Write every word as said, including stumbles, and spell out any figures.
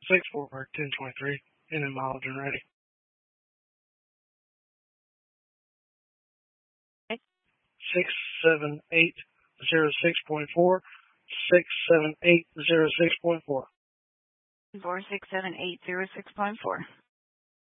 six four ten twenty-three, and then mileage and ready. Okay. Six seven eight zero six point four. Six seven eight zero six point four. Four six seven eight zero six point four.